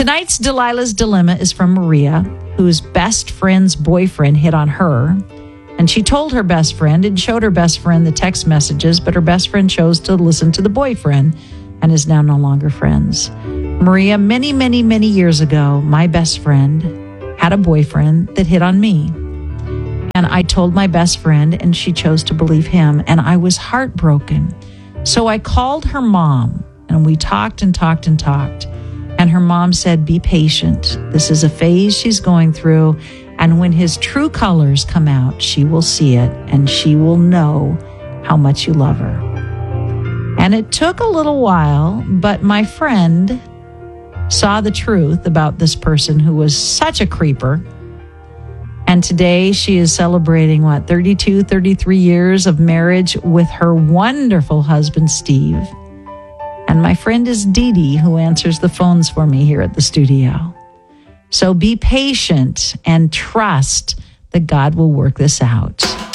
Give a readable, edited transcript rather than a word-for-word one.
Tonight's Delilah's Dilemma is from Maria, whose best friend's boyfriend hit on her. And she told her best friend and showed her best friend the text messages, but her best friend chose to listen to the boyfriend and is now no longer friends. Maria, many, many, many years ago, my best friend had a boyfriend that hit on me. And I told my best friend, and she chose to believe him, and I was heartbroken. So I called her mom, and we talked and talked and talked. And her mom said, be patient. This is a phase she's going through. And when his true colors come out, she will see it and she will know how much you love her. And it took a little while, but my friend saw the truth about this person who was such a creeper. And today she is celebrating, 33 years of marriage with her wonderful husband, Steve. And my friend is Dee Dee, who answers the phones for me here at the studio. So be patient and trust that God will work this out.